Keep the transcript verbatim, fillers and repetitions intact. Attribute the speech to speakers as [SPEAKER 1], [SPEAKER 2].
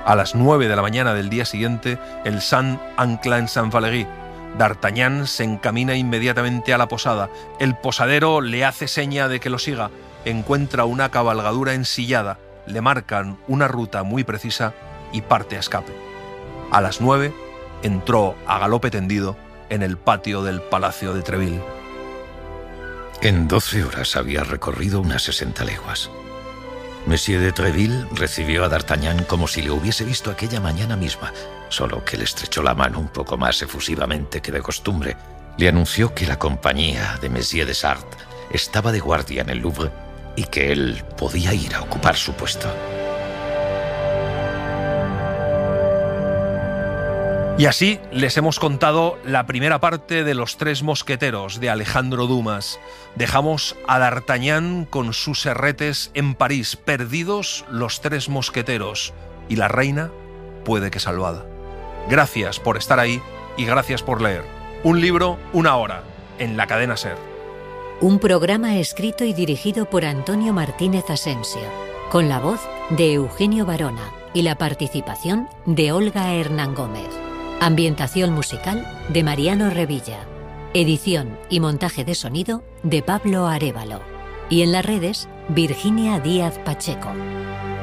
[SPEAKER 1] A las nueve de la mañana del día siguiente, el San ancla en Saint-Valery. D'Artagnan se encamina inmediatamente a la posada. El posadero le hace seña de que lo siga. Encuentra una cabalgadura ensillada, le marcan una ruta muy precisa y parte a escape. A las nueve entró a galope tendido en el patio del Palacio de Treville.
[SPEAKER 2] En doce horas había recorrido unas sesenta leguas. Monsieur de Treville recibió a D'Artagnan como si le hubiese visto aquella mañana misma, solo que le estrechó la mano un poco más efusivamente que de costumbre. Le anunció que la compañía de Monsieur de Sarthe estaba de guardia en el Louvre y que él podía ir a ocupar su puesto.
[SPEAKER 1] Y así les hemos contado la primera parte de Los Tres Mosqueteros de Alejandro Dumas. Dejamos a D'Artagnan con sus herretes en París, perdidos los tres mosqueteros, y la reina puede que salvada. Gracias por estar ahí y gracias por leer. Un libro, una hora, en la cadena SER.
[SPEAKER 3] Un programa escrito y dirigido por Antonio Martínez Asensio, con la voz de Eugenio Barona y la participación de Olga Hernán Gómez. Ambientación musical de Mariano Revilla. Edición y montaje de sonido de Pablo Arévalo. Y en las redes, Virginia Díaz Pacheco.